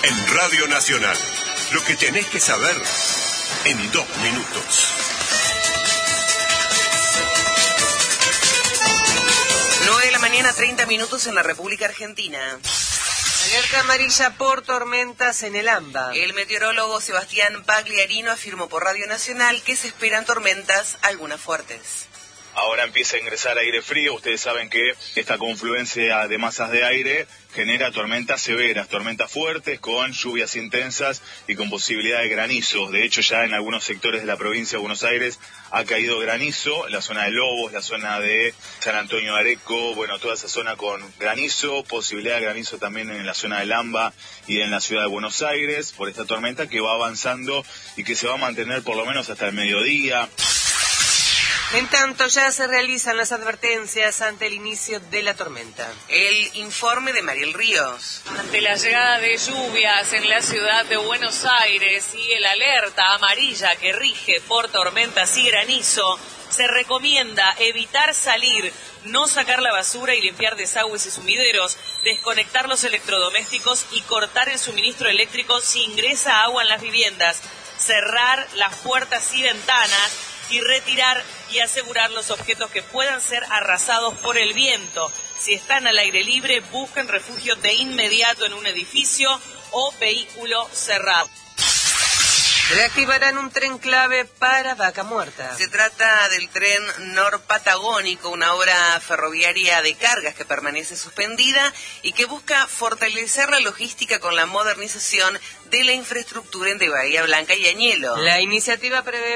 En Radio Nacional, lo que tenés que saber en 2 minutos. 9 de la mañana, 30 minutos en la República Argentina. Alerta amarilla por tormentas en el AMBA. El meteorólogo Sebastián Pagliarino afirmó por Radio Nacional que se esperan tormentas, algunas fuertes. Ahora empieza a ingresar aire frío. Ustedes saben que esta confluencia de masas de aire genera tormentas severas, tormentas fuertes con lluvias intensas y con posibilidad de granizo. De hecho, ya en algunos sectores de la provincia de Buenos Aires ha caído granizo, la zona de Lobos, la zona de San Antonio de Areco, bueno, toda esa zona con granizo, posibilidad de granizo también en la zona del AMBA y en la ciudad de Buenos Aires, por esta tormenta que va avanzando y que se va a mantener por lo menos hasta el mediodía. En tanto, ya se realizan las advertencias ante el inicio de la tormenta. El informe de Mariel Ríos. Ante la llegada de lluvias en la ciudad de Buenos Aires y el alerta amarilla que rige por tormentas y granizo, se recomienda evitar salir, no sacar la basura y limpiar desagües y sumideros, desconectar los electrodomésticos y cortar el suministro eléctrico si ingresa agua en las viviendas, cerrar las puertas y ventanas y retirar y asegurar los objetos que puedan ser arrasados por el viento. Si están al aire libre, busquen refugio de inmediato en un edificio o vehículo cerrado. Reactivarán un tren clave para Vaca Muerta. Se trata del tren norpatagónico, una obra ferroviaria de cargas que permanece suspendida y que busca fortalecer la logística con la modernización de la infraestructura entre Bahía Blanca y Añelo. La iniciativa prevé